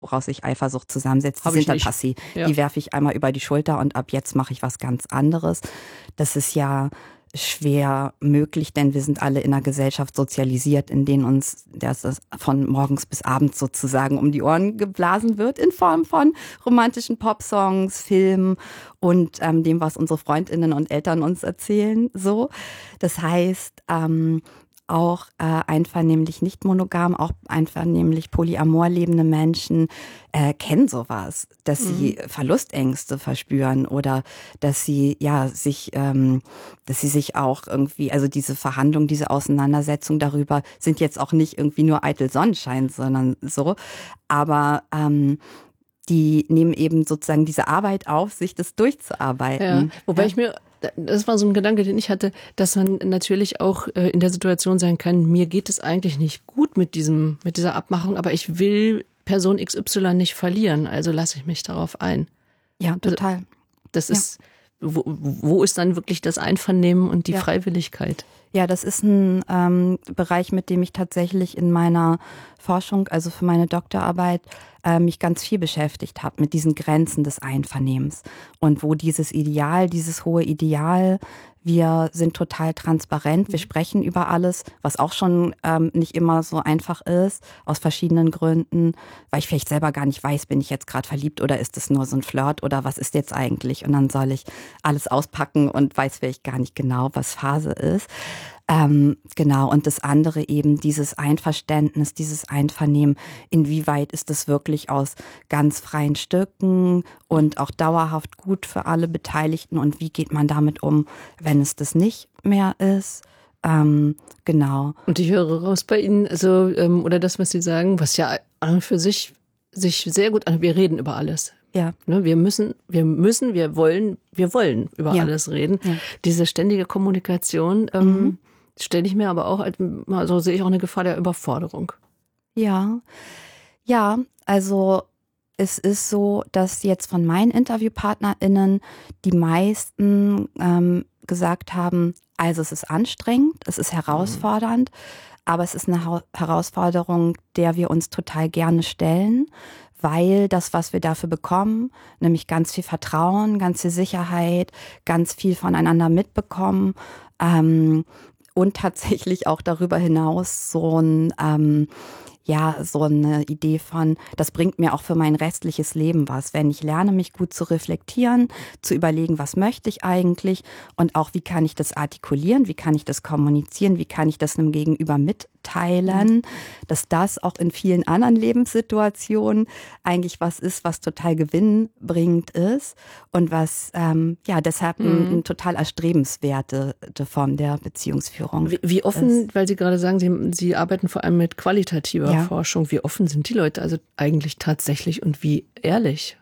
woraus sich Eifersucht zusammensetzt, die Hab ich sind dann nicht. passé. Ja. Die werfe ich einmal über die Schulter und ab jetzt mache ich was ganz anderes. Das ist ja schwer möglich, denn wir sind alle in einer Gesellschaft sozialisiert, in denen uns das von morgens bis abends sozusagen um die Ohren geblasen wird in Form von romantischen Popsongs, Filmen und dem, was unsere Freundinnen und Eltern uns erzählen. So, das heißt auch einvernehmlich nicht monogam, auch einvernehmlich polyamor lebende Menschen kennen sowas, dass sie Verlustängste verspüren oder dass sie dass sie sich auch irgendwie, also diese Verhandlung, diese Auseinandersetzung darüber sind jetzt auch nicht irgendwie nur eitel Sonnenschein, sondern so, aber die nehmen eben sozusagen diese Arbeit auf, sich das durchzuarbeiten. Ja, wobei das war so ein Gedanke, den ich hatte, dass man natürlich auch in der Situation sein kann, mir geht es eigentlich nicht gut mit dieser Abmachung, aber ich will Person XY nicht verlieren, also lasse ich mich darauf ein. Ja, total. Also, das ist, wo ist dann wirklich das Einvernehmen und die Freiwilligkeit? Ja, das ist ein Bereich, mit dem ich tatsächlich in meiner Forschung, also für meine Doktorarbeit, mich ganz viel beschäftigt habe, mit diesen Grenzen des Einvernehmens und wo dieses Ideal, dieses hohe Ideal, wir sind total transparent, wir sprechen über alles, was auch schon nicht immer so einfach ist, aus verschiedenen Gründen, weil ich vielleicht selber gar nicht weiß, bin ich jetzt gerade verliebt oder ist es nur so ein Flirt oder was ist jetzt eigentlich? Und dann soll ich alles auspacken und weiß vielleicht gar nicht genau, was Phase ist. Genau, und das andere eben dieses Einverständnis, dieses Einvernehmen, inwieweit ist das wirklich aus ganz freien Stücken und auch dauerhaft gut für alle Beteiligten und wie geht man damit um, wenn es das nicht mehr ist. Genau. Und ich höre raus bei Ihnen, also oder das, was Sie sagen, was ja an und für sich sehr gut an, wir reden über alles. Ja. Ne, wir wollen über alles reden. Ja. Diese ständige Kommunikation stelle ich mir aber auch, also sehe ich auch eine Gefahr der Überforderung. Ja, also es ist so, dass jetzt von meinen InterviewpartnerInnen die meisten gesagt haben, also es ist anstrengend, es ist herausfordernd, aber es ist eine Herausforderung, der wir uns total gerne stellen, weil das, was wir dafür bekommen, nämlich ganz viel Vertrauen, ganz viel Sicherheit, ganz viel voneinander mitbekommen, und tatsächlich auch darüber hinaus so eine Idee von, das bringt mir auch für mein restliches Leben was, wenn ich lerne, mich gut zu reflektieren, zu überlegen, was möchte ich eigentlich und auch, wie kann ich das artikulieren, wie kann ich das kommunizieren, wie kann ich das einem Gegenüber mitteilen, dass das auch in vielen anderen Lebenssituationen eigentlich was ist, was total gewinnbringend ist und was deshalb eine total erstrebenswerte Form der Beziehungsführung Wie offen, ist. weil Sie gerade sagen, Sie arbeiten vor allem mit qualitativer Forschung, wie offen sind die Leute also eigentlich tatsächlich und wie ehrlich?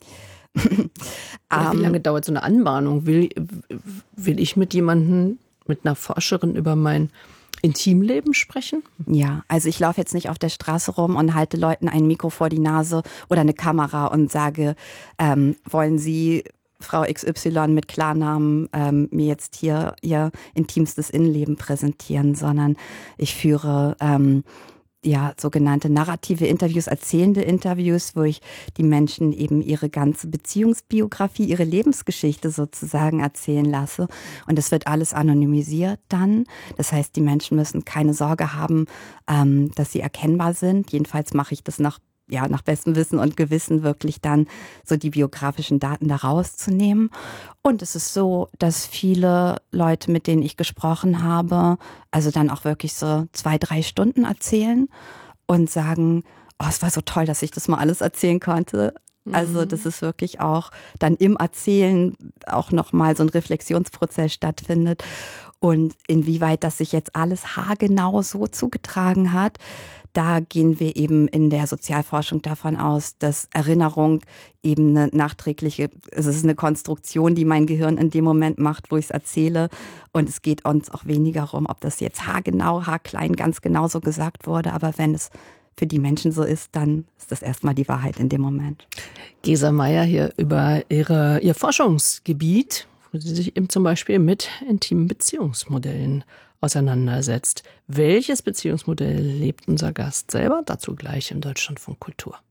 Wie lange dauert so eine Anbahnung? Will ich mit jemandem, mit einer Forscherin über mein Intimleben sprechen? Ja, also ich laufe jetzt nicht auf der Straße rum und halte Leuten ein Mikro vor die Nase oder eine Kamera und sage, wollen Sie Frau XY mit Klarnamen mir jetzt hier ihr intimstes Innenleben präsentieren, sondern ich führe sogenannte narrative Interviews, erzählende Interviews, wo ich die Menschen eben ihre ganze Beziehungsbiografie, ihre Lebensgeschichte sozusagen erzählen lasse. Und es wird alles anonymisiert dann. Das heißt, die Menschen müssen keine Sorge haben, dass sie erkennbar sind. Jedenfalls mache ich das nach bestem Wissen und Gewissen wirklich dann so die biografischen Daten da rauszunehmen. Und es ist so, dass viele Leute, mit denen ich gesprochen habe, also dann auch wirklich so 2-3 Stunden erzählen und sagen, oh, es war so toll, dass ich das mal alles erzählen konnte. Also das ist wirklich auch dann im Erzählen auch nochmal so ein Reflexionsprozess stattfindet. Und inwieweit das sich jetzt alles haargenau so zugetragen hat, da gehen wir eben in der Sozialforschung davon aus, dass Erinnerung eben eine nachträgliche, es ist eine Konstruktion, die mein Gehirn in dem Moment macht, wo ich es erzähle. Und es geht uns auch weniger darum, ob das jetzt haargenau, haarklein, ganz genau so gesagt wurde. Aber wenn es für die Menschen so ist, dann ist das erstmal die Wahrheit in dem Moment. Gesa Meyer hier über ihr Forschungsgebiet, wo sie sich eben zum Beispiel mit intimen Beziehungsmodellen auseinandersetzt. Welches Beziehungsmodell lebt unser Gast selber? Dazu gleich im Deutschlandfunk Kultur.